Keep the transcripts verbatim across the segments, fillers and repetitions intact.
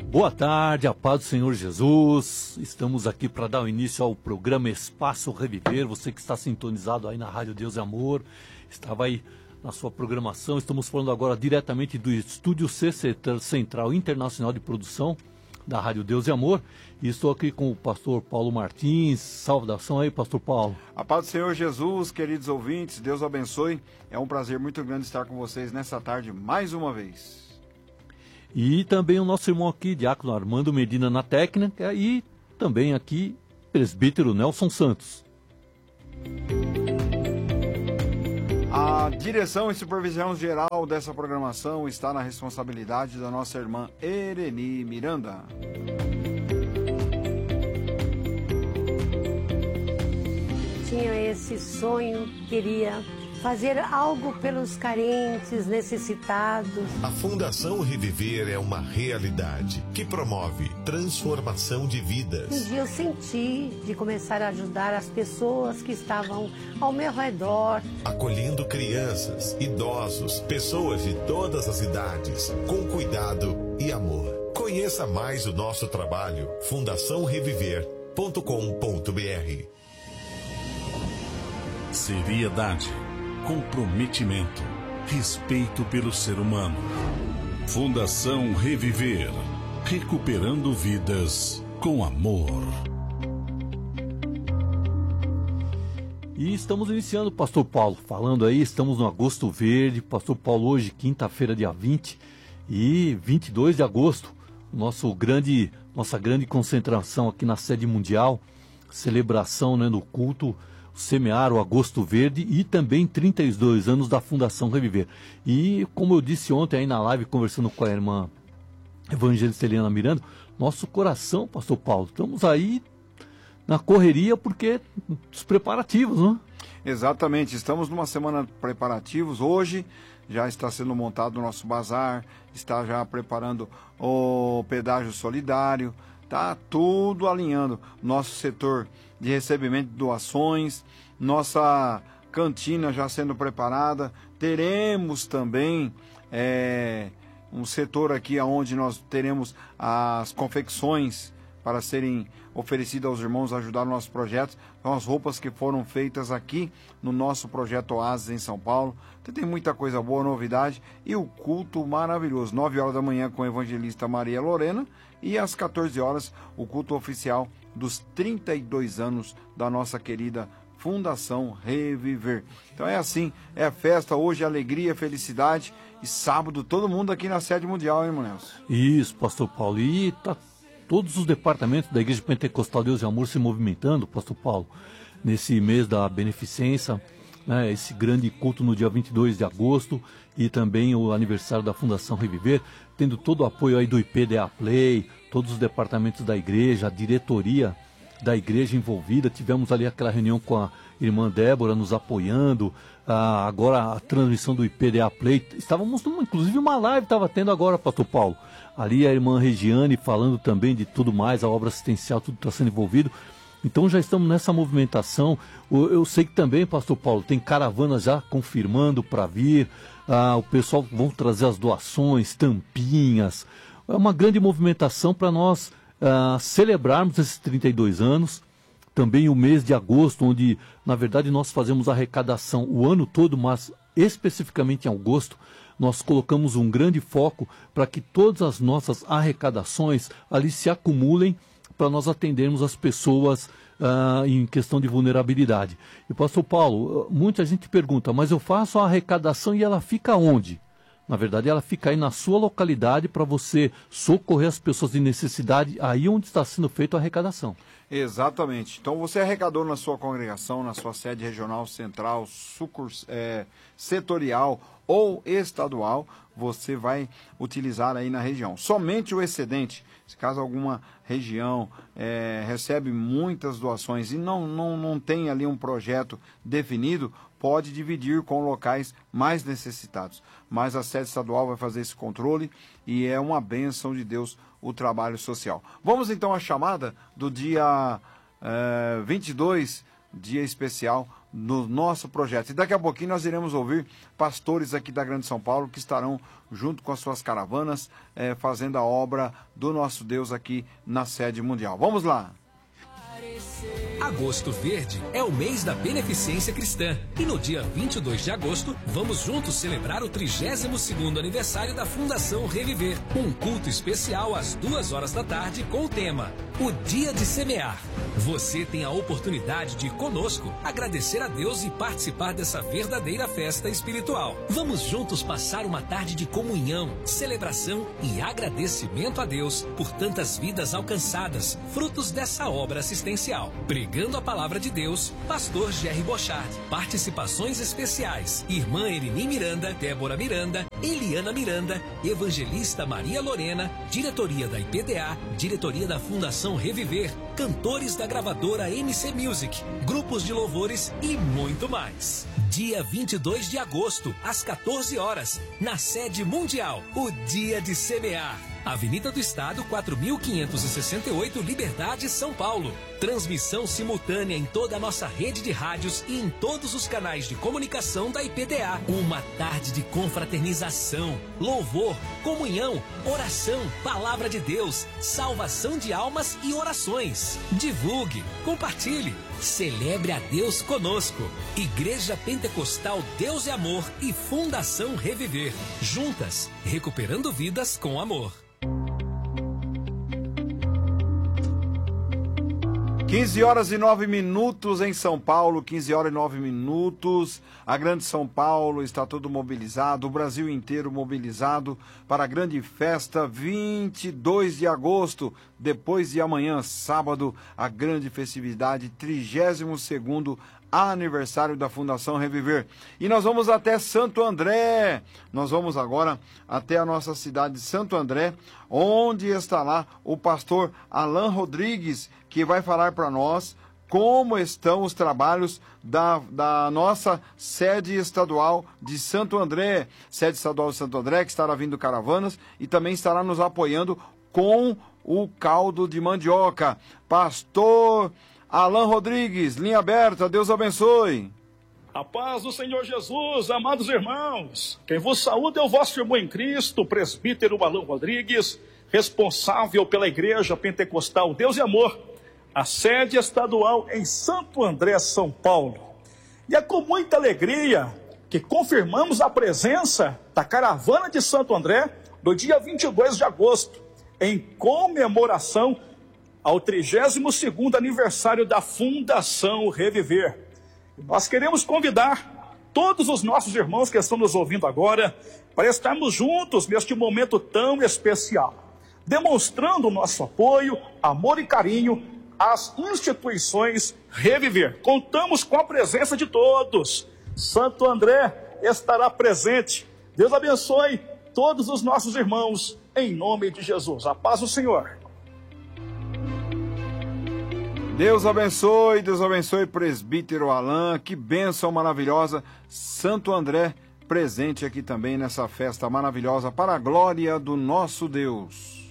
Boa tarde, a paz do Senhor Jesus. Estamos aqui para dar o início ao programa Espaço Reviver. Você que está sintonizado aí na Rádio Deus e Amor, estava aí na sua programação. Estamos falando agora diretamente do Estúdio C C Central Internacional de Produção da Rádio Deus e Amor. E estou aqui com o pastor Paulo Martins. Saudação aí, pastor Paulo. A paz do Senhor Jesus, queridos ouvintes, Deus abençoe. É um prazer muito grande estar com vocês nessa tarde mais uma vez. E também o nosso irmão aqui, diácono Armando Medina na técnica, e também aqui, presbítero Nelson Santos. A direção e supervisão geral dessa programação está na responsabilidade da nossa irmã Ereni Miranda. Tinha esse sonho, queria fazer algo pelos carentes, necessitados. A Fundação Reviver é uma realidade que promove transformação de Um vidas. dia eu senti de começar a ajudar as pessoas que estavam ao meu redor. Acolhendo crianças, idosos, pessoas de todas as idades, com cuidado e amor. Conheça mais o nosso trabalho, fundação reviver ponto com ponto br. Seriedade, comprometimento, respeito pelo ser humano. Fundação Reviver, recuperando vidas com amor. E estamos iniciando, pastor Paulo, falando aí, estamos no Agosto Verde. Pastor Paulo, hoje, quinta-feira, dia vinte e vinte e dois de agosto, nosso grande, nossa grande concentração aqui na sede mundial, celebração, né, no culto, semear o Agosto Verde e também trinta e dois anos da Fundação Reviver. E como eu disse ontem aí na live, conversando com a irmã evangelista Eliana Miranda, nosso coração, pastor Paulo, estamos aí na correria porque os preparativos, né? Exatamente, estamos numa semana de preparativos. Hoje já está sendo montado o nosso bazar, está já preparando o pedágio solidário, tá tudo alinhando. Nosso setor de recebimento de doações, nossa cantina já sendo preparada. Teremos também é, um setor aqui onde nós teremos as confecções para serem oferecidas aos irmãos ajudar no nosso projeto. São as roupas que foram feitas aqui no nosso projeto Oasis em São Paulo. Então, tem muita coisa boa, novidade. E o culto maravilhoso, nove horas da manhã com a evangelista Maria Lorena e às quatorze horas o culto oficial dos trinta e dois anos da nossa querida Fundação Reviver. Então é assim, é festa, hoje alegria, felicidade, e sábado todo mundo aqui na sede mundial, hein, Nelson? Isso, pastor Paulo, e tá todos os departamentos da Igreja Pentecostal Deus e Amor se movimentando, pastor Paulo, nesse mês da beneficência, né, esse grande culto no dia vinte e dois de agosto e também o aniversário da Fundação Reviver, tendo todo o apoio aí do I P D A Play, todos os departamentos da igreja, a diretoria da igreja envolvida. Tivemos ali aquela reunião com a irmã Débora nos apoiando, ah, agora a transmissão do I P D A Play, estávamos numa, inclusive uma live estava tendo agora, pastor Paulo, ali a irmã Regiane falando também de tudo mais, a obra assistencial, tudo está sendo envolvido. Então já estamos nessa movimentação. Eu sei que também, pastor Paulo, tem caravanas já confirmando para vir, ah, o pessoal vão trazer as doações, tampinhas. É uma grande movimentação para nós ah, celebrarmos esses trinta e dois anos. Também o mês de agosto, onde na verdade nós fazemos arrecadação o ano todo, mas especificamente em agosto, nós colocamos um grande foco para que todas as nossas arrecadações ali se acumulem para nós atendermos as pessoas ah, em questão de vulnerabilidade. E pastor Paulo, muita gente pergunta, mas eu faço a arrecadação e ela fica onde? Na verdade, ela fica aí na sua localidade para você socorrer as pessoas de necessidade, aí onde está sendo feita a arrecadação. Exatamente. Então você arrecadou na sua congregação, na sua sede regional, central, sucurs, é, setorial ou estadual, você vai utilizar aí na região. Somente o excedente, se caso alguma região é, recebe muitas doações e não, não, não tem ali um projeto definido, pode dividir com locais mais necessitados. Mas a sede estadual vai fazer esse controle e é uma bênção de Deus o trabalho social. Vamos então à chamada do dia é, vinte e dois, dia especial no nosso projeto. E daqui a pouquinho nós iremos ouvir pastores aqui da Grande São Paulo que estarão junto com as suas caravanas eh, fazendo a obra do nosso Deus aqui na sede mundial. Vamos lá! Agosto Verde é o mês da beneficência cristã e no dia vinte e dois de agosto vamos juntos celebrar o trigésimo segundo aniversário da Fundação Reviver. Um culto especial às duas horas da tarde com o tema O Dia de Semear. Você tem a oportunidade de conosco agradecer a Deus e participar dessa verdadeira festa espiritual. Vamos juntos passar uma tarde de comunhão, celebração e agradecimento a Deus por tantas vidas alcançadas, frutos dessa obra assistencial. Pregando a palavra de Deus, pastor Jerry Bochard. Participações especiais: irmã Erini Miranda, Débora Miranda, Eliana Miranda, evangelista Maria Lorena, diretoria da I P D A, diretoria da Fundação Reviver, cantores da gravadora M C Music, grupos de louvores e muito mais. Dia vinte e dois de agosto, às quatorze horas, na sede mundial, o Dia de Semear. Avenida do Estado, quatro mil quinhentos e sessenta e oito, Liberdade, São Paulo. Transmissão simultânea em toda a nossa rede de rádios e em todos os canais de comunicação da I P D A. Uma tarde de confraternização, louvor, comunhão, oração, palavra de Deus, salvação de almas e orações. Divulgue, compartilhe, celebre a Deus conosco. Igreja Pentecostal Deus e Amor e Fundação Reviver. Juntas, recuperando vidas com amor. quinze horas e nove minutos em São Paulo, quinze horas e nove minutos. A Grande São Paulo está todo mobilizado, o Brasil inteiro mobilizado para a grande festa vinte e dois de agosto, depois de amanhã, sábado, a grande festividade, trigésimo segundo aniversário da Fundação Reviver. E nós vamos até Santo André. Nós vamos agora até a nossa cidade de Santo André, onde está lá o pastor Alan Rodrigues, que vai falar para nós como estão os trabalhos da, da nossa sede estadual de Santo André, sede estadual de Santo André, que estará vindo caravanas e também estará nos apoiando com o caldo de mandioca. Pastor Alan Rodrigues, linha aberta, Deus abençoe. A paz do Senhor Jesus, amados irmãos. Quem vos saúda é o vosso irmão em Cristo, presbítero Alan Rodrigues, responsável pela Igreja Pentecostal Deus e Amor, a sede estadual em Santo André, São Paulo. E é com muita alegria que confirmamos a presença da caravana de Santo André no dia vinte e dois de agosto, em comemoração ao trigésimo segundo aniversário da Fundação Reviver. Nós queremos convidar todos os nossos irmãos que estão nos ouvindo agora para estarmos juntos neste momento tão especial, demonstrando o nosso apoio, amor e carinho às instituições Reviver. Contamos com a presença de todos. Santo André estará presente. Deus abençoe todos os nossos irmãos, em nome de Jesus. A paz do Senhor. Deus abençoe, Deus abençoe, presbítero Alan, que bênção maravilhosa. Santo André presente aqui também nessa festa maravilhosa para a glória do nosso Deus.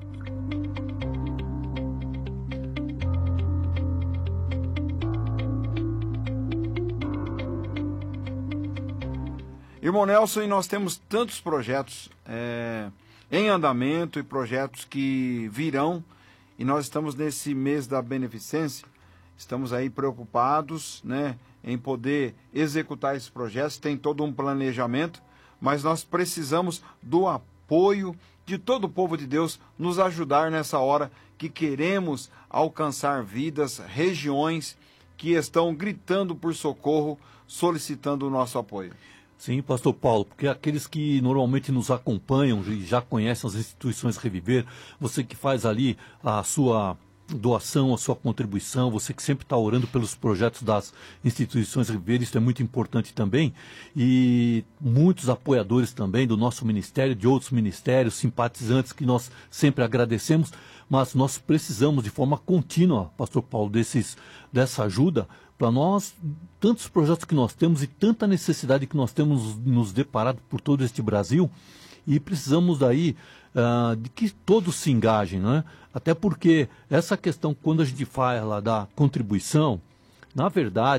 Irmão Nelson, e nós temos tantos projetos é, em andamento e projetos que virão. E nós estamos nesse mês da beneficência, estamos aí preocupados, né, em poder executar esses projetos, tem todo um planejamento, mas nós precisamos do apoio de todo o povo de Deus, nos ajudar nessa hora que queremos alcançar vidas, regiões que estão gritando por socorro, solicitando o nosso apoio. Sim, pastor Paulo, porque aqueles que normalmente nos acompanham e já conhecem as instituições Reviver, você que faz ali a sua doação, a sua contribuição, você que sempre está orando pelos projetos das instituições Reviver, isso é muito importante também, e muitos apoiadores também do nosso ministério, de outros ministérios, simpatizantes que nós sempre agradecemos, mas nós precisamos de forma contínua, pastor Paulo, desses, dessa ajuda, para nós, tantos projetos que nós temos e tanta necessidade que nós temos nos deparado por todo este Brasil, e precisamos daí uh, de que todos se engajem, né? Até porque essa questão, quando a gente fala da contribuição, na verdade,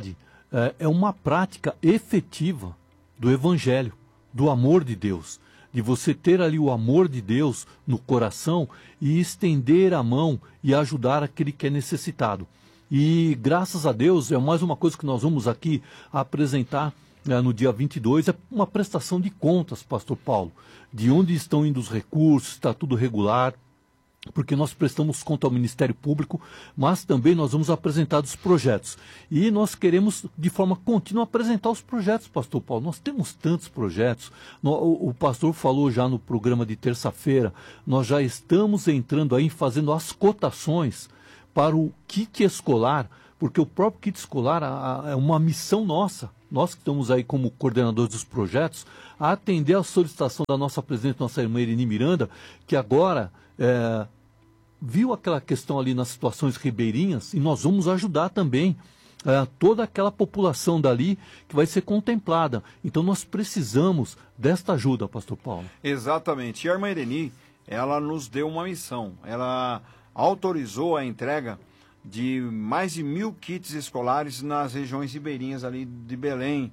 é, é uma prática efetiva do Evangelho, do amor de Deus, de você ter ali o amor de Deus no coração e estender a mão e ajudar aquele que é necessitado. E graças a Deus, é mais uma coisa que nós vamos aqui apresentar é, no dia vinte e dois, é uma prestação de contas, pastor Paulo, de onde estão indo os recursos, está tudo regular, porque nós prestamos conta ao Ministério Público, mas também nós vamos apresentar os projetos. E nós queremos, de forma contínua, apresentar os projetos, pastor Paulo. Nós temos tantos projetos. O, o pastor falou já no programa de terça-feira, nós já estamos entrando aí, fazendo as cotações para o kit escolar, porque o próprio kit escolar a, a, é uma missão nossa. Nós que estamos aí como coordenadores dos projetos, a atender a solicitação da nossa presidente, nossa irmã Irene Miranda, que agora... É, viu aquela questão ali nas situações ribeirinhas e nós vamos ajudar também é, toda aquela população dali que vai ser contemplada. Então nós precisamos desta ajuda, pastor Paulo. Exatamente. E a irmã Irene, ela nos deu uma missão. Ela autorizou a entrega de mais de mil kits escolares nas regiões ribeirinhas ali de Belém,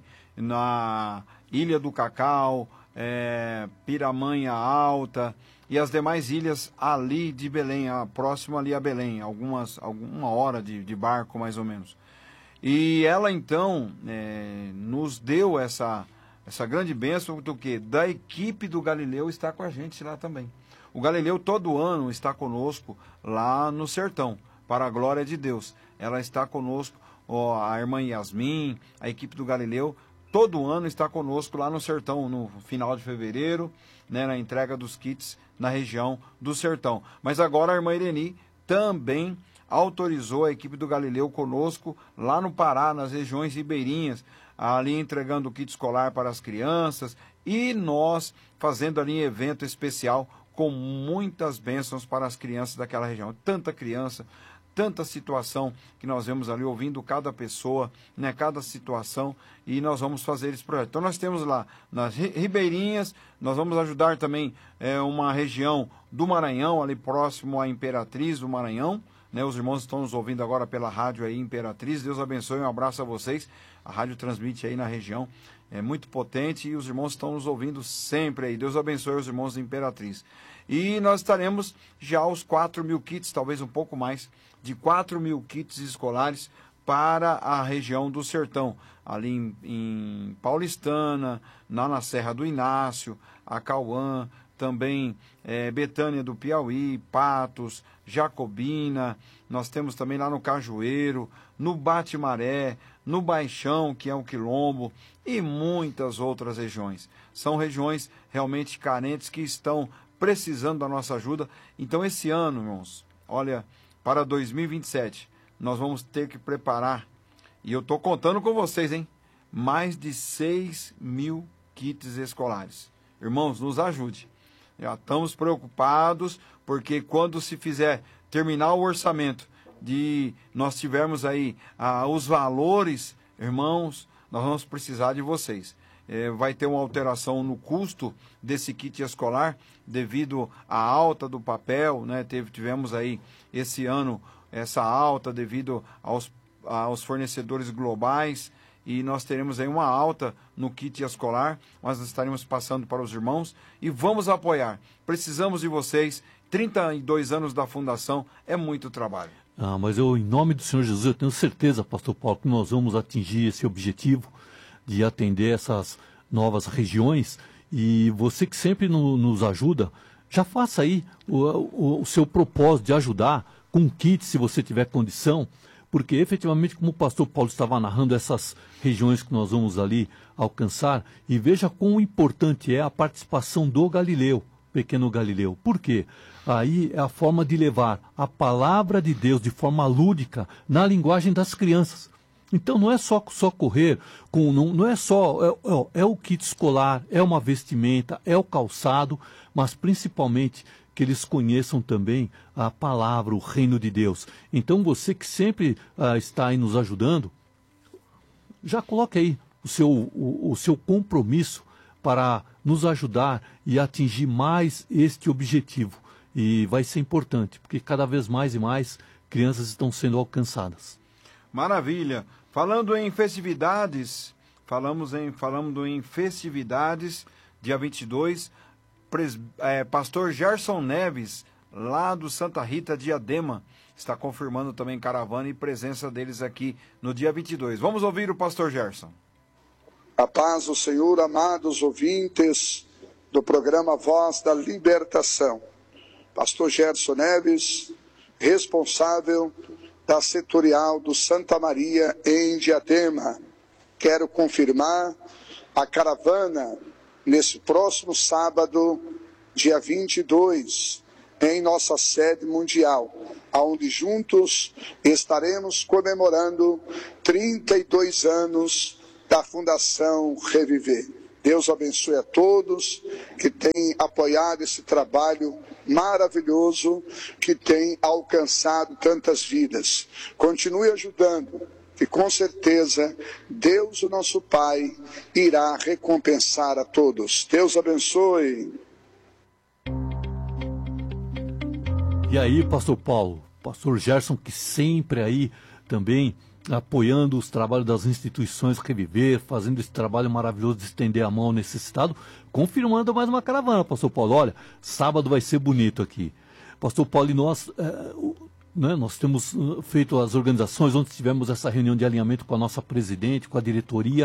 na Ilha do Cacau, é, Piramanha Alta... e as demais ilhas ali de Belém, a, próximo ali a Belém, algumas, alguma hora de, de barco mais ou menos. E ela então é, nos deu essa, essa grande bênção do que? Da equipe do Galileu está com a gente lá também. O Galileu todo ano está conosco lá no sertão, para a glória de Deus. Ela está conosco, ó, a irmã Yasmin, a equipe do Galileu, todo ano está conosco lá no sertão, no final de fevereiro, né, na entrega dos kits na região do sertão. Mas agora a irmã Irene também autorizou a equipe do Galileu conosco lá no Pará, nas regiões ribeirinhas, ali entregando o kit escolar para as crianças e nós fazendo ali um evento especial com muitas bênçãos para as crianças daquela região. Tanta criança, tanta situação que nós vemos ali, ouvindo cada pessoa, né, cada situação, e nós vamos fazer esse projeto. Então nós temos lá nas ribeirinhas, nós vamos ajudar também é, uma região do Maranhão, ali próximo à Imperatriz do Maranhão, né, os irmãos estão nos ouvindo agora pela rádio aí, Imperatriz, Deus abençoe, um abraço a vocês, a rádio transmite aí na região, é muito potente, e os irmãos estão nos ouvindo sempre aí, Deus abençoe os irmãos da Imperatriz. E nós estaremos já aos quatro mil kits, talvez um pouco mais, de quatro mil kits escolares para a região do sertão, ali em, em Paulistana, lá na Serra do Inácio, Acauã, também é, Betânia do Piauí, Patos, Jacobina, nós temos também lá no Cajueiro, no Bate-Maré, no Baixão, que é o Quilombo, e muitas outras regiões. São regiões realmente carentes que estão precisando da nossa ajuda. Então esse ano, irmãos, olha, para dois mil e vinte e sete, nós vamos ter que preparar, e eu estou contando com vocês, hein? Mais de seis mil kits escolares. Irmãos, nos ajude. Já estamos preocupados, porque quando se fizer terminar o orçamento, de nós tivermos aí ah, os valores, irmãos, nós vamos precisar de vocês. É, vai ter uma alteração no custo desse kit escolar devido à alta do papel, né? Teve, tivemos aí esse ano essa alta devido aos, aos fornecedores globais, e nós teremos aí uma alta no kit escolar, mas nós estaremos passando para os irmãos e vamos apoiar. Precisamos de vocês, trinta e dois anos da fundação, é muito trabalho. Ah, mas eu, em nome do Senhor Jesus, eu tenho certeza, pastor Paulo, que nós vamos atingir esse objetivo de atender essas novas regiões, e você que sempre no, nos ajuda, já faça aí o, o, o seu propósito de ajudar com kit, se você tiver condição, porque efetivamente, como o pastor Paulo estava narrando, essas regiões que nós vamos ali alcançar, e veja quão importante é a participação do Galileu, pequeno Galileu. Por quê? Aí é a forma de levar a palavra de Deus de forma lúdica na linguagem das crianças. Então não é só, só correr, com, não, não é só, é, é, é o kit escolar, é uma vestimenta, é o calçado, mas principalmente que eles conheçam também a palavra, o reino de Deus. Então você que sempre ah, está aí nos ajudando, já coloque aí o seu, o, o seu compromisso para nos ajudar e atingir mais este objetivo. E vai ser importante, porque cada vez mais e mais crianças estão sendo alcançadas. Maravilha. Falando em festividades, falamos em, falando em festividades, dia vinte e dois, pres, é, pastor Gerson Neves, lá do Santa Rita Diadema, está confirmando também caravana e presença deles aqui no dia vinte e dois. Vamos ouvir o pastor Gerson. A paz do Senhor, amados ouvintes do programa Voz da Libertação. Pastor Gerson Neves, responsável da setorial do Santa Maria em Diadema. Quero confirmar a caravana nesse próximo sábado, dia vinte e dois, em nossa sede mundial, onde juntos estaremos comemorando trinta e dois anos da Fundação Reviver. Deus abençoe a todos que têm apoiado esse trabalho maravilhoso que tem alcançado tantas vidas. Continue ajudando, que com certeza Deus, o nosso Pai, irá recompensar a todos. Deus abençoe. E aí, pastor Paulo, pastor Gerson, que sempre aí também apoiando os trabalhos das instituições Reviver, fazendo esse trabalho maravilhoso de estender a mão ao necessitado, confirmando mais uma caravana, pastor Paulo. Olha, sábado vai ser bonito aqui. Pastor Paulo, e nós, é, né, nós temos feito as organizações, onde tivemos essa reunião de alinhamento com a nossa presidente, com a diretoria.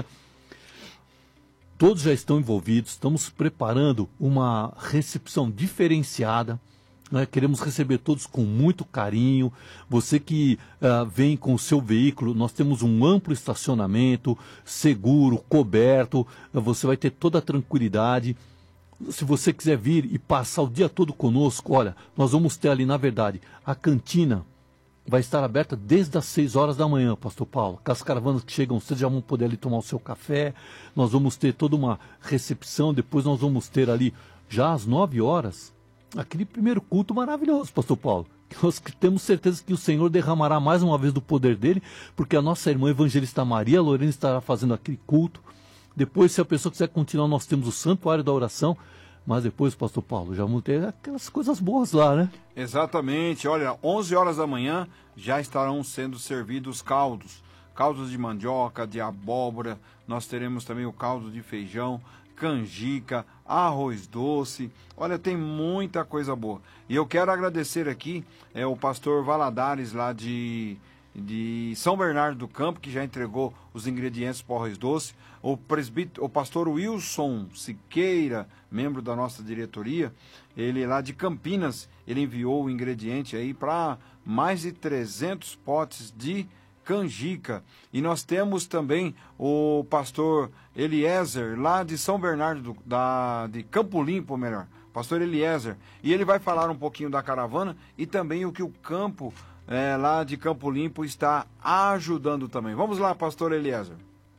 Todos já estão envolvidos, estamos preparando uma recepção diferenciada. Né, queremos receber todos com muito carinho. Você que uh, vem com o seu veículo, nós temos um amplo estacionamento, seguro, coberto, uh, você vai ter toda a tranquilidade. Se você quiser vir e passar o dia todo conosco, olha, nós vamos ter ali, na verdade, a cantina vai estar aberta desde as seis horas da manhã, pastor Paulo. Com as caravanas que chegam, vocês já vão poder ali tomar o seu café, nós vamos ter toda uma recepção, depois nós vamos ter ali, já às nove horas, aquele primeiro culto maravilhoso, pastor Paulo. Nós temos certeza que o Senhor derramará mais uma vez do poder dele, porque a nossa irmã evangelista Maria Lorena estará fazendo aquele culto. Depois, se a pessoa quiser continuar, nós temos o santuário da oração. Mas depois, pastor Paulo, já vamos ter aquelas coisas boas lá, né? Exatamente. Olha, onze horas da manhã já estarão sendo servidos caldos. Caldos de mandioca, de abóbora. Nós teremos também o caldo de feijão, canjica, arroz doce. Olha, tem muita coisa boa. E eu quero agradecer aqui é, o pastor Valadares, lá de, de São Bernardo do Campo, que já entregou os ingredientes para o arroz doce. O, presbítero, o pastor Wilson Siqueira, membro da nossa diretoria, ele lá de Campinas, ele enviou o ingrediente aí para mais de trezentos potes de canjica. E nós temos também o pastor Eliezer, lá de São Bernardo, do, da, de Campo Limpo, melhor, pastor Eliezer, e ele vai falar um pouquinho da caravana e também o que o campo é, lá de Campo Limpo está ajudando também. Vamos lá, pastor Eliezer.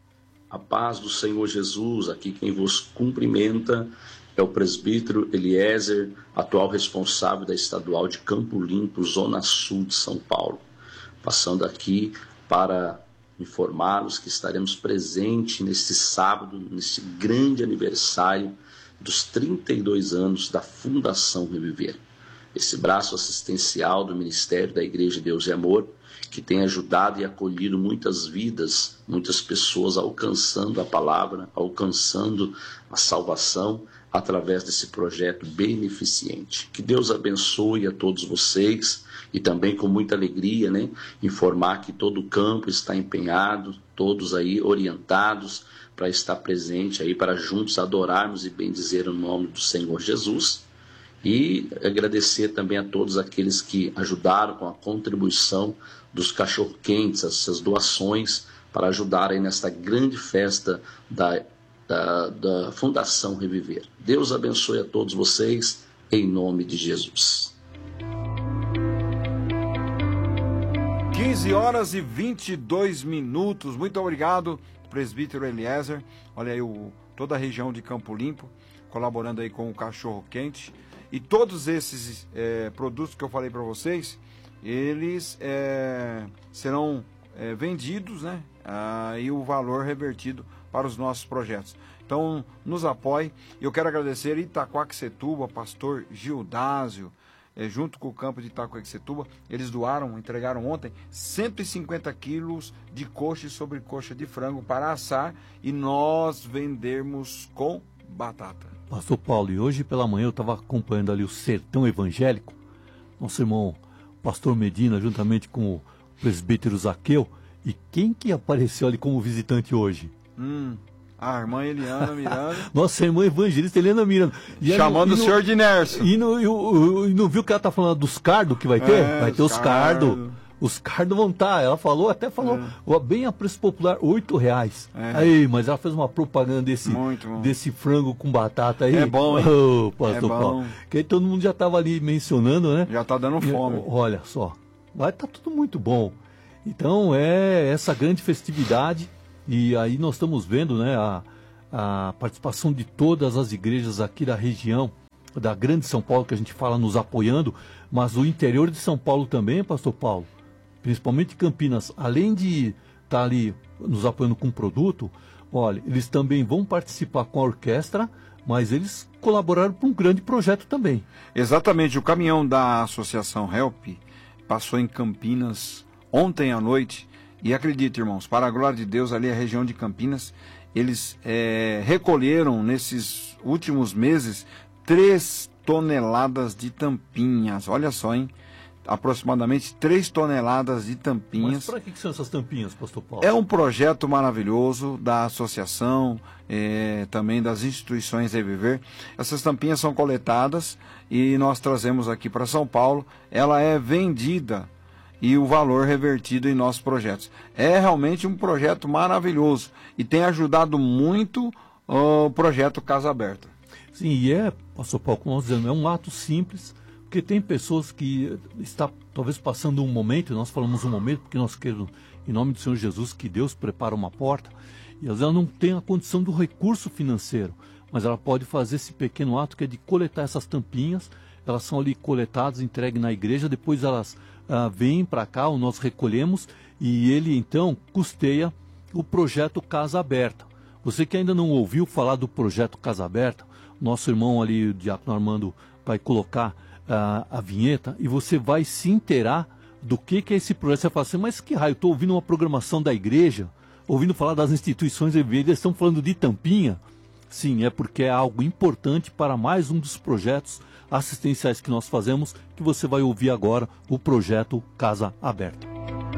A paz do Senhor Jesus, aqui quem vos cumprimenta é o presbítero Eliezer, atual responsável da estadual de Campo Limpo, Zona Sul de São Paulo. Passando aqui para informá-los que estaremos presentes neste sábado, nesse grande aniversário dos trinta e dois anos da Fundação Reviver. Esse braço assistencial do Ministério da Igreja Deus e Amor, que tem ajudado e acolhido muitas vidas, muitas pessoas alcançando a palavra, alcançando a salvação através desse projeto beneficente. Que Deus abençoe a todos vocês e também com muita alegria, né, informar que todo o campo está empenhado, todos aí orientados para estar presente aí, para juntos adorarmos e bendizer o nome do Senhor Jesus. E agradecer também a todos aqueles que ajudaram com a contribuição dos cachorro-quentes, essas doações, para ajudar aí nesta grande festa da, da, da Fundação Reviver. Deus abençoe a todos vocês, em nome de Jesus. quinze horas e vinte e dois minutos. Muito obrigado, presbítero Eliezer. Olha aí, o, toda a região de Campo Limpo, colaborando aí com o cachorro-quente. E todos esses é, produtos que eu falei para vocês, eles é, serão é, vendidos, né? Ah, e o valor revertido para os nossos projetos. Então, nos apoie. Eu quero agradecer Itaquaquecetuba, pastor Gildásio, é, junto com o campo de Itacoaxetuba, eles doaram, entregaram ontem, cento e cinquenta quilos de coxa e sobrecoxa de frango para assar e nós vendermos com batata. Pastor Paulo, e hoje pela manhã eu estava acompanhando ali o Sertão Evangélico, nosso irmão Pastor Medina, juntamente com o presbítero Zaqueu, e quem que apareceu ali como visitante hoje? Hum, a irmã Eliana Miranda. Nossa irmã evangelista Eliana Miranda. E chamando no, o senhor de Nércio. E, no, e, e não viu que ela tá falando dos cardos que vai ter? É, vai ter os cardo. cardos. Os cardos vão estar. Ela falou, até falou, é. bem a preço popular, oito reais. É. Aí, mas ela fez uma propaganda desse, desse frango com batata aí. É bom, hein? Oh, pastor é bom. Paulo. Que aí todo mundo já estava ali mencionando, né? Já tá dando fome. E, olha só, vai estar tá tudo muito bom. Então é essa grande festividade e aí nós estamos vendo, né, a, a participação de todas as igrejas aqui da região, da Grande São Paulo, que a gente fala nos apoiando, mas o interior de São Paulo também, pastor Paulo, principalmente Campinas, além de estar tá ali nos apoiando com produto, olha, eles também vão participar com a orquestra, mas eles colaboraram para um grande projeto também. Exatamente, o caminhão da Associação Help passou em Campinas ontem à noite, e acredite, irmãos, para a glória de Deus, ali a região de Campinas, eles é, recolheram nesses últimos meses três toneladas de tampinhas. Olha só, hein? Aproximadamente três toneladas de tampinhas. Mas para que, que são essas tampinhas, pastor Paulo? É um projeto maravilhoso da associação, é, também das instituições Reviver. Essas tampinhas são coletadas e nós trazemos aqui para São Paulo. Ela é vendida e o valor revertido em nossos projetos. É realmente um projeto maravilhoso e tem ajudado muito o projeto Casa Aberta. Sim, e é, pastor Paulo, como nós dizemos, é um ato simples, porque tem pessoas que estão talvez passando um momento, nós falamos um momento, porque nós queremos, em nome do Senhor Jesus, que Deus prepara uma porta, e às vezes ela não tem a condição do recurso financeiro, mas ela pode fazer esse pequeno ato que é de coletar essas tampinhas, elas são ali coletadas, entregues na igreja, depois elas ah, vêm para cá, nós recolhemos, e ele então custeia o projeto Casa Aberta. Você que ainda não ouviu falar do projeto Casa Aberta, nosso irmão ali, o Diácono Armando, vai colocar uh, a vinheta e você vai se inteirar do que, que é esse projeto. Você fala assim, mas que raio, estou ouvindo uma programação da igreja, ouvindo falar das instituições, eles estão falando de tampinha. Sim, é porque é algo importante para mais um dos projetos assistenciais que nós fazemos, que você vai ouvir agora, o projeto Casa Aberta.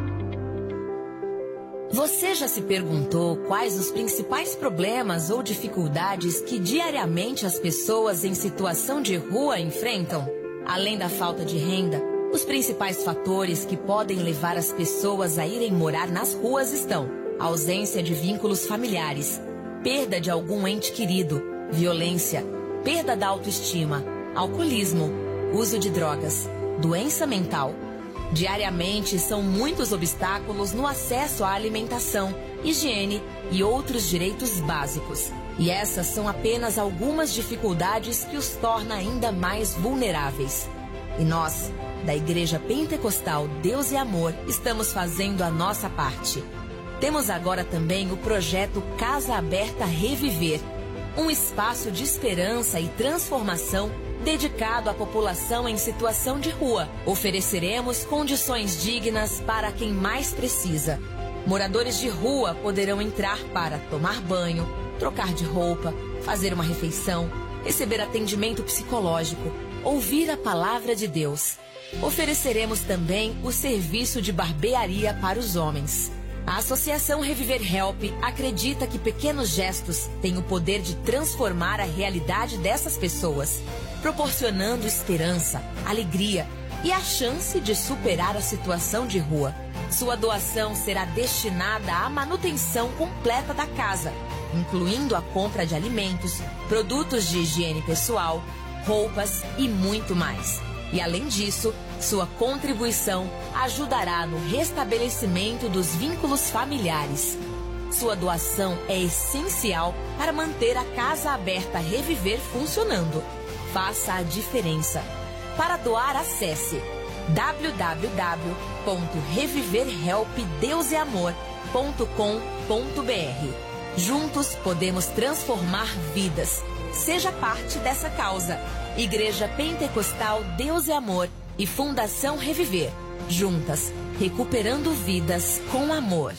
Você já se perguntou quais os principais problemas ou dificuldades que diariamente as pessoas em situação de rua enfrentam? Além da falta de renda, os principais fatores que podem levar as pessoas a irem morar nas ruas estão: ausência de vínculos familiares, perda de algum ente querido, violência, perda da autoestima, alcoolismo, uso de drogas, doença mental. Diariamente, são muitos obstáculos no acesso à alimentação, higiene e outros direitos básicos. E essas são apenas algumas dificuldades que os torna ainda mais vulneráveis. E nós, da Igreja Pentecostal Deus e Amor, estamos fazendo a nossa parte. Temos agora também o projeto Casa Aberta Reviver, um espaço de esperança e transformação dedicado à população em situação de rua. Ofereceremos condições dignas para quem mais precisa. Moradores de rua poderão entrar para tomar banho, trocar de roupa, fazer uma refeição, receber atendimento psicológico, ouvir a palavra de Deus. Ofereceremos também o serviço de barbearia para os homens. A Associação Reviver Help acredita que pequenos gestos têm o poder de transformar a realidade dessas pessoas, proporcionando esperança, alegria e a chance de superar a situação de rua. Sua doação será destinada à manutenção completa da casa, incluindo a compra de alimentos, produtos de higiene pessoal, roupas e muito mais. E além disso, sua contribuição ajudará no restabelecimento dos vínculos familiares. Sua doação é essencial para manter a Casa Aberta Reviver funcionando. Faça a diferença. Para doar, acesse w w w ponto reviver help deus e amor ponto com ponto b r. Juntos podemos transformar vidas. Seja parte dessa causa. Igreja Pentecostal Deus e Amor e Fundação Reviver. Juntas, recuperando vidas com amor.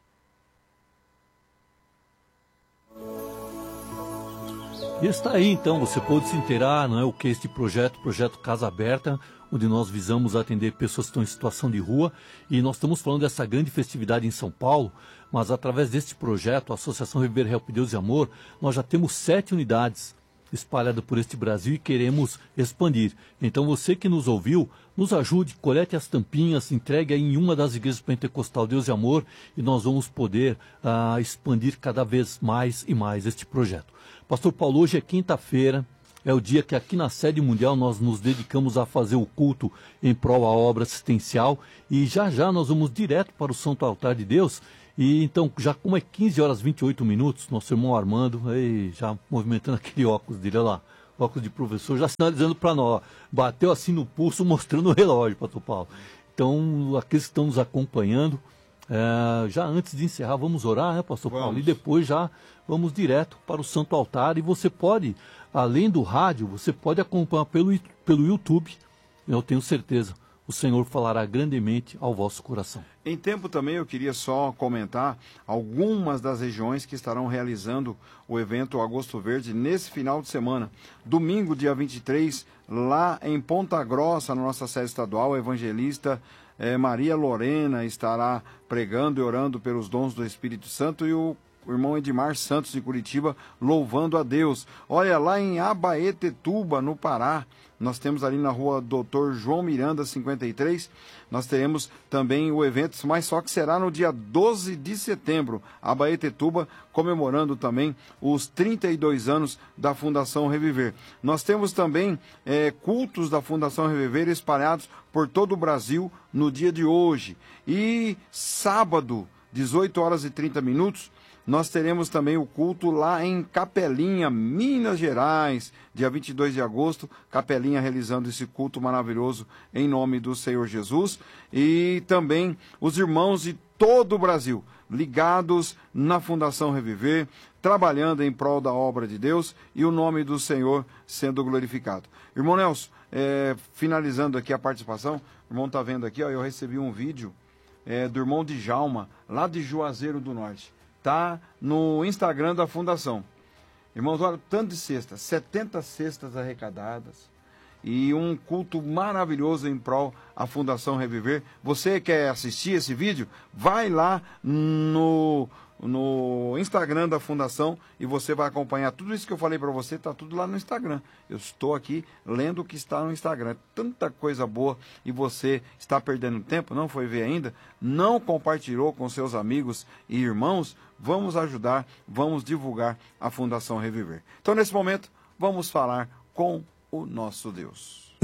E está aí então, você pode se inteirar, não é, o que é este projeto, projeto Casa Aberta, onde nós visamos atender pessoas que estão em situação de rua, e nós estamos falando dessa grande festividade em São Paulo, mas através deste projeto, a Associação Reviver Help Deus e Amor, nós já temos sete unidades espalhadas por este Brasil e queremos expandir. Então você que nos ouviu, nos ajude, colete as tampinhas, entregue aí em uma das igrejas pentecostal Deus e Amor, e nós vamos poder ah, expandir cada vez mais e mais este projeto. Pastor Paulo, hoje é quinta-feira, é o dia que aqui na sede mundial nós nos dedicamos a fazer o culto em prol à obra assistencial, e já já nós vamos direto para o Santo Altar de Deus. E então, já como é quinze horas e vinte e oito minutos, nosso irmão Armando, ei, já movimentando aquele óculos dele, olha lá, óculos de professor, já sinalizando para nós, bateu assim no pulso, mostrando o relógio, pastor Paulo. Então, aqueles que estão nos acompanhando, é, já antes de encerrar, vamos orar, né, pastor vamos. Paulo? E depois já vamos direto para o Santo Altar, e você pode, além do rádio, você pode acompanhar pelo, pelo YouTube, eu tenho certeza, o Senhor falará grandemente ao vosso coração. Em tempo também eu queria só comentar algumas das regiões que estarão realizando o evento Agosto Verde nesse final de semana. Domingo, dia vinte e três, lá em Ponta Grossa, na nossa sede estadual, a evangelista eh, Maria Lorena estará pregando e orando pelos dons do Espírito Santo, e o o irmão Edmar Santos de Curitiba louvando a Deus. Olha, lá em Abaetetuba, no Pará, nós temos ali na rua doutor João Miranda, cinquenta e três, nós teremos também o evento, mas só que será no dia doze de setembro, Abaetetuba, comemorando também os trinta e dois anos da Fundação Reviver. Nós temos também é, cultos da Fundação Reviver espalhados por todo o Brasil no dia de hoje. E sábado, dezoito horas e trinta minutos, nós teremos também o culto lá em Capelinha, Minas Gerais, dia vinte e dois de agosto, Capelinha realizando esse culto maravilhoso em nome do Senhor Jesus. E também os irmãos de todo o Brasil, ligados na Fundação Reviver, trabalhando em prol da obra de Deus e o nome do Senhor sendo glorificado. Irmão Nelson, é, finalizando aqui a participação, o irmão está vendo aqui, ó, eu recebi um vídeo é, do irmão Djalma, lá de Juazeiro do Norte. Está no Instagram da Fundação. Irmãos, olha, tanto de cestas, setenta cestas arrecadadas e um culto maravilhoso em prol à Fundação Reviver. Você quer assistir esse vídeo? Vai lá no, no Instagram da Fundação e você vai acompanhar tudo isso que eu falei para você, está tudo lá no Instagram. Eu estou aqui lendo o que está no Instagram. Tanta coisa boa e você está perdendo tempo, não foi ver ainda? Não compartilhou com seus amigos e irmãos? Vamos ajudar, vamos divulgar a Fundação Reviver. Então, nesse momento, vamos falar com o nosso Deus.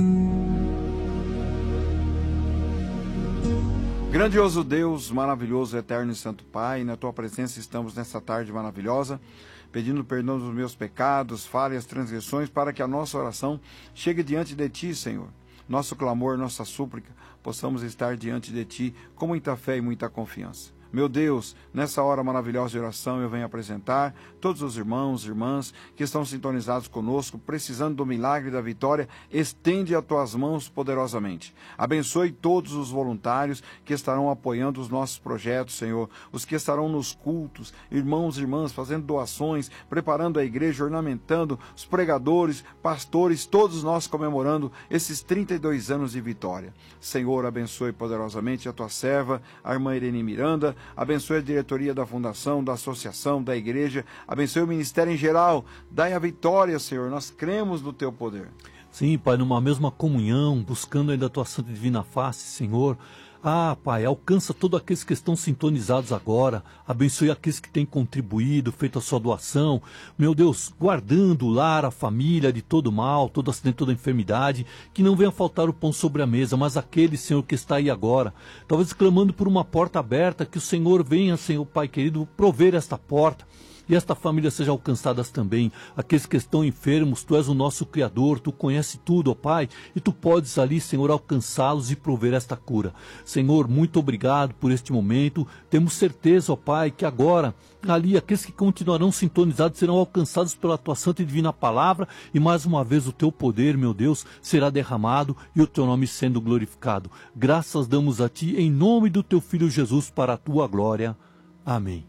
Grandioso Deus, maravilhoso, eterno e santo Pai, na Tua presença estamos nessa tarde maravilhosa, pedindo perdão dos meus pecados, falhas, transgressões, para que a nossa oração chegue diante de Ti, Senhor. Nosso clamor, nossa súplica, possamos estar diante de Ti com muita fé e muita confiança. Meu Deus, nessa hora maravilhosa de oração eu venho apresentar todos os irmãos e irmãs que estão sintonizados conosco, precisando do milagre e da vitória. Estende as tuas mãos poderosamente. Abençoe todos os voluntários que estarão apoiando os nossos projetos, Senhor. Os que estarão nos cultos, irmãos e irmãs, fazendo doações, preparando a igreja, ornamentando, os pregadores, pastores, todos nós comemorando esses trinta e dois anos de vitória. Senhor, abençoe poderosamente a tua serva, a irmã Irene Miranda. Abençoe a diretoria da Fundação, da Associação, da Igreja. Abençoe o Ministério em geral. Dai a vitória, Senhor. Nós cremos no Teu poder. Sim, Pai, numa mesma comunhão, buscando ainda a Tua Santa e Divina Face, Senhor. Ah, Pai, alcança todos aqueles que estão sintonizados agora. Abençoe aqueles que têm contribuído, feito a sua doação. Meu Deus, guardando o lar, a família de todo mal, todo acidente, toda enfermidade. Que não venha faltar o pão sobre a mesa, mas aquele, Senhor, que está aí agora. Talvez clamando por uma porta aberta, que o Senhor venha, Senhor, Pai querido, prover esta porta. e esta família seja alcançada também. Aqueles que estão enfermos, Tu és o nosso Criador, Tu conhece tudo, ó Pai, e Tu podes ali, Senhor, alcançá-los e prover esta cura. Senhor, muito obrigado por este momento. Temos certeza, ó Pai, que agora ali aqueles que continuarão sintonizados serão alcançados pela Tua santa e divina palavra, e mais uma vez o Teu poder, meu Deus, será derramado e o Teu nome sendo glorificado. Graças damos a Ti em nome do Teu Filho Jesus, para a Tua glória. Amém.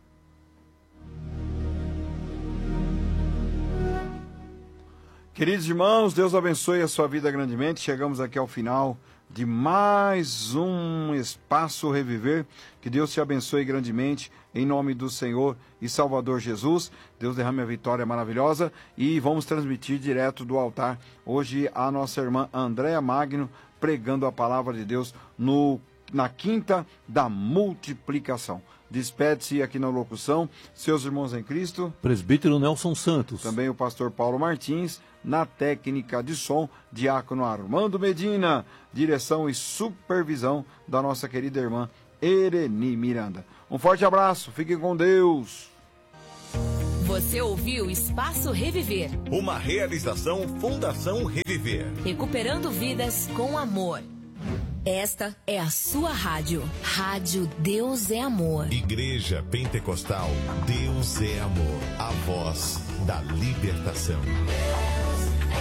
Queridos irmãos, Deus abençoe a sua vida grandemente. Chegamos aqui ao final de mais um Espaço Reviver. Que Deus te abençoe grandemente, em nome do Senhor e Salvador Jesus. Deus derrame a vitória maravilhosa, e vamos transmitir direto do altar hoje a nossa irmã Andréa Magno, pregando a palavra de Deus no, na quinta da multiplicação. Despede-se aqui na locução seus irmãos em Cristo, presbítero Nelson Santos, também o pastor Paulo Martins, na técnica de som, diácono Armando Medina, direção e supervisão da nossa querida irmã Ereni Miranda. Um forte abraço, fiquem com Deus. Você ouviu Espaço Reviver, uma realização Fundação Reviver, recuperando vidas com amor. Esta é a sua rádio. Rádio Deus é Amor. Igreja Pentecostal Deus é Amor. A voz da libertação. Deus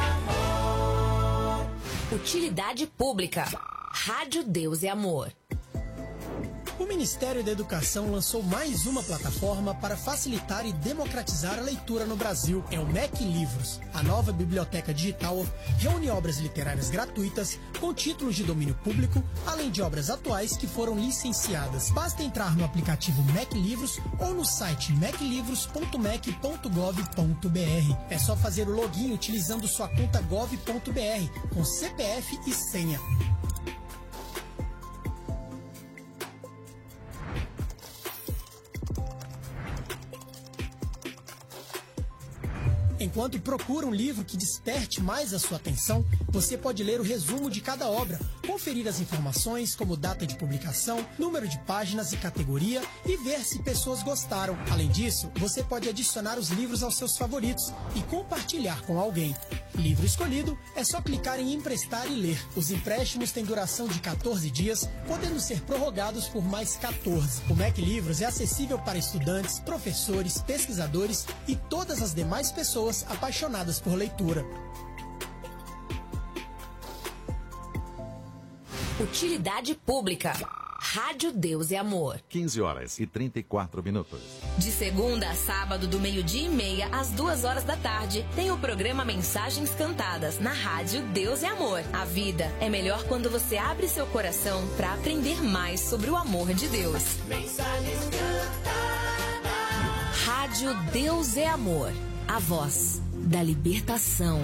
é amor. Utilidade pública. Rádio Deus é Amor. O Ministério da Educação lançou mais uma plataforma para facilitar e democratizar a leitura no Brasil. É o M E C Livros. A nova biblioteca digital reúne obras literárias gratuitas com títulos de domínio público, além de obras atuais que foram licenciadas. Basta entrar no aplicativo M E C Livros ou no site mec livros ponto mec ponto gov ponto br. É só fazer o login utilizando sua conta gov ponto br com C P F e senha. Enquanto procura um livro que desperte mais a sua atenção, você pode ler o resumo de cada obra, conferir as informações como data de publicação, número de páginas e categoria e ver se pessoas gostaram. Além disso, você pode adicionar os livros aos seus favoritos e compartilhar com alguém. Livro escolhido, é só clicar em emprestar e ler. Os empréstimos têm duração de quatorze dias, podendo ser prorrogados por mais quatorze. O M E C Livros é acessível para estudantes, professores, pesquisadores e todas as demais pessoas apaixonadas por leitura. Utilidade pública. Rádio Deus é Amor. quinze horas e trinta e quatro minutos. De segunda a sábado, do meio-dia e meia às duas horas da tarde, tem o programa Mensagens Cantadas na Rádio Deus é Amor. A vida é melhor quando você abre seu coração para aprender mais sobre o amor de Deus. Mensagens Cantadas. Rádio Deus é Amor. A voz da libertação.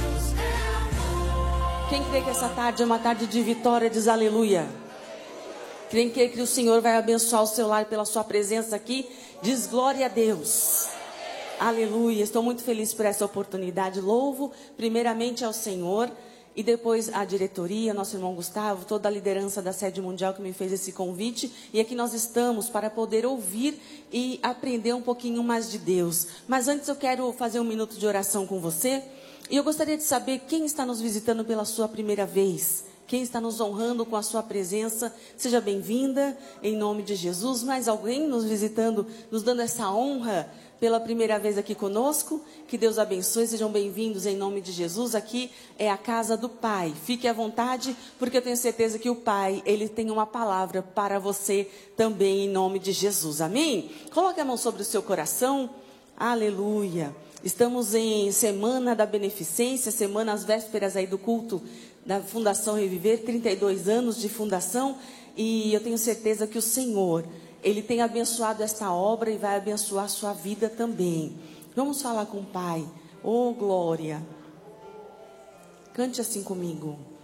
Quem crê que essa tarde é uma tarde de vitória, diz aleluia. Quem crê que o Senhor vai abençoar o seu lar pela sua presença aqui, diz glória a Deus. Aleluia. Estou muito feliz por essa oportunidade. Louvo primeiramente ao Senhor e depois à diretoria, nosso irmão Gustavo, toda a liderança da sede mundial que me fez esse convite. E aqui nós estamos para poder ouvir e aprender um pouquinho mais de Deus. Mas antes eu quero fazer um minuto de oração com você. E eu gostaria de saber quem está nos visitando pela sua primeira vez. Quem está nos honrando com a sua presença, seja bem-vinda, em nome de Jesus. Mais alguém nos visitando, nos dando essa honra pela primeira vez aqui conosco? Que Deus abençoe, sejam bem-vindos em nome de Jesus. Aqui é a casa do Pai. Fique à vontade, porque eu tenho certeza que o Pai, Ele tem uma palavra para você também em nome de Jesus. Amém? Coloque a mão sobre o seu coração. Aleluia. Estamos em Semana da Beneficência, semana às vésperas aí do culto da Fundação Reviver, trinta e dois anos de fundação, e eu tenho certeza que o Senhor, Ele tem abençoado esta obra e vai abençoar a sua vida também. Vamos falar com o Pai. Oh, glória! Cante assim comigo.